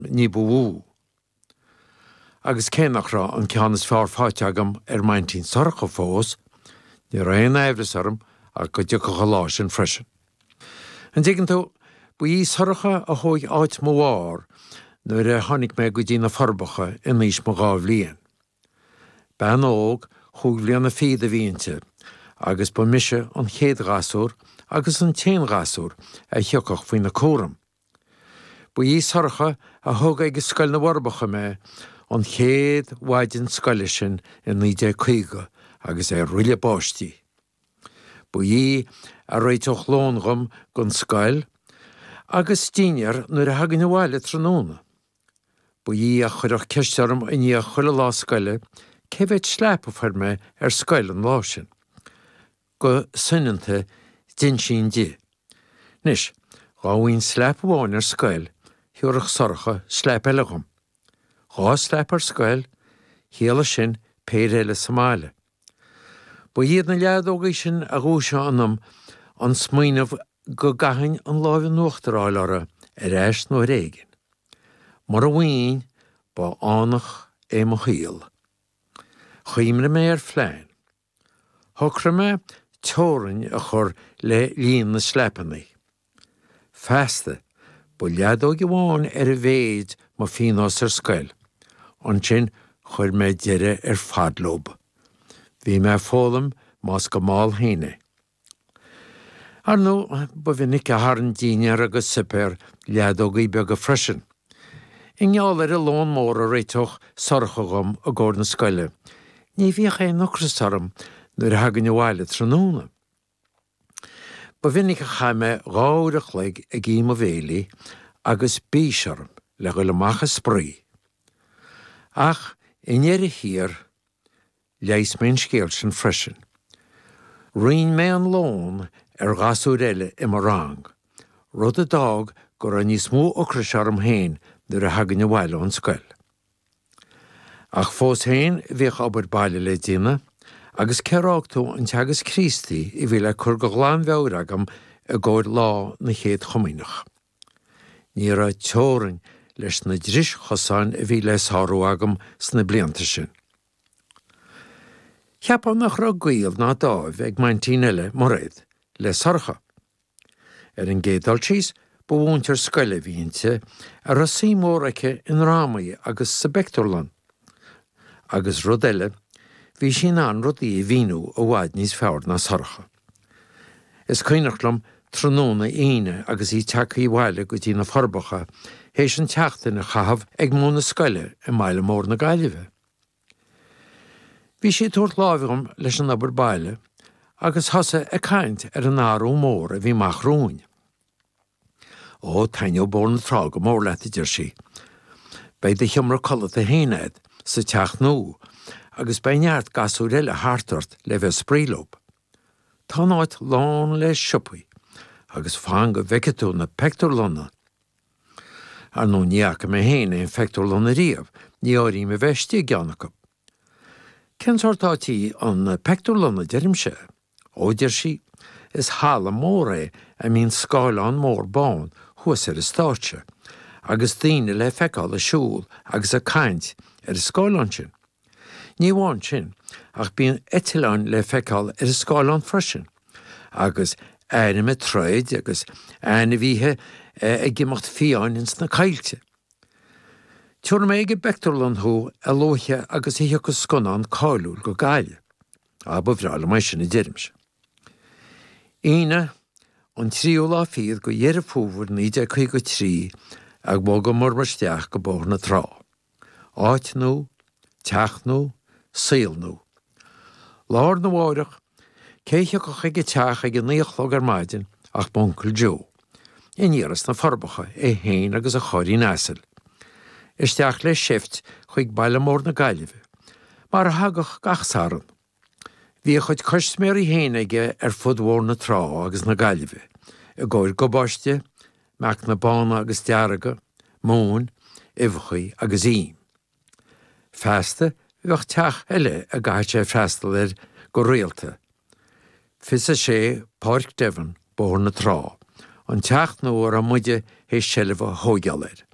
ní bhú. Agus cé nach rá an ceannas fear fáte agam maintinn sorcha fós, ní raon éhras orm a go dtí go lá sin freisin. An dtígann tú, bu í sorcha a thóg áit mhar nuair a tháinig mé go dtí na forbacha in níos mo gá bhliain. Ben óg thug bhliain na fiad a bhíonte, agus bu mise an chéad gasúr agus an 10 gasúr a thiocach faoin na córam. Bu í sorcha a thug ag scoil na warbacha mé an chéad waidin scoile sin in 19 agus ruile báistí. Bu í a réitoch lóngam gon scoil agus tíinear nuair a hagan bhhaile tróna. Bu í a chuireach ceistearm in í a chuile lá scoile céhhéid sleapa fer mé scoil an lá sin. Go sunnanta din sin dí. Nis, gáhain sleapa bháin scoil, thiúrach sorcha sleap eilegam. Gá sleap scoil, chéala sin péréile Somáile. Bu iad na leadóga sin a gúise anam an smaoinmh go gahain an láimh nuachtaráil ara éis nó réigin. Mar a bhain ba ánach mo chial. Chuimre mé phléin. Thocra mé teorann a chur le líon na slepannaí. Feasta, bu leadóga bháin a bhéid má fínás scoil. An sin chuir mé deire fadlób. Bhí mé fólam más go máil héine. Ar nó ba bhí a tharn daine agus sipéir leadógaí beag a freisin. I ngeall a lón mór a réitoch sorchagam a gcóir na scoile. Ní bhíoch é nuchrasaram nuair a hagan bhhaile tróna. Ba bhí a chaime gáireach le a gím a bhélaí agus bísearm le go leach a sprí. Ach, inéir hir, leis mé scéal sin freisin. Rion mé an lón gasú eile I mar rang. Rud a dag gur a níos mó ocrasearm héin nuair a hagan bhhaile an scoil. Ach fós héin bhíoch obair baile le daine, agus ceráchtú an teagas Crístí I bhí le chur go gláán bheabhar agam a gcóir lá na chéad chomainach. Ní ra teorann leis na dris chosáin a bhí leis thárú agam sna blianta sin. Cheapan nach ra gaíomh ná dáibh ag maintinn eile mar réad le sorcha. An gédaltíos ba bhúntar scoile bhíonnta a símóracha in rámaí agus sa Bechtúrlann. Agus rud eile, bhí sin an rudaí bhíú ó bhhaid níos fearr na sorcha. Is cuineachlam tróna aine agus í teachaí bhhaile go dtí na forbacha hééis an teachtain na chahabh ag móna scoile I mbaile mór na gaiileh. Bhí sé tuairt lábhairm leis an obair baile agus thosa a caint an áú mór a bhí machrún. Ó taineo bór na trá go mór leat idir sí. Beid a thiomra colat a héanaid sa teach nó agus beneart gasú eile háartart le bheith sprílób. Tá áit lán le sipaí agus fáin go bheiceú na Bechtúrlanna. Ar nó níach mé héana Bechtúrlanna riamh, ní áirí me bheistí geannach. Kensortátí an Bechtúrlanna derimse. Óidir sí, is hála mór a mín scáilán mór bán thuas stáitse, agus daoine le feicáil a siúil agus a caint scáilán sin. Ní bháin sin, ach bíon eitileán le feicáil scáilán freisin, agus me troid agus bhíthe ag gimacht fiáin ins na caiilte. Tuair mé ag Bechtúrlann thu a lóthe agus ihe go sconán cáilúil go gaile, a ba bhreála mai sin I deirmse. Ine an tríú lá fiad go dhéar fúhar 1953 ag bó go marsteach go bór na trá. Áit nó, teach nó, síl nó. Lár na bháireach, céiche go chuige teach ag an níochlog ar maidin ach boncail Jo. I níras na forbacha héin agus a choirí násil. Isteach le sift chuig baile mór na gaiileh, mar a hagach gachsaran. Bhí chuid cosméirí héanaige fudmhór na trá agus na gaiileh, a ggóir go báiste, meach na bána agus dearaga, mún, ibhachaí agus ím. Feasta bheoch teach eile a gaiite freastal go réalta. Fisa sé Páirc Devon bór na trá, an teach nóir a muide hééis sellh thógeal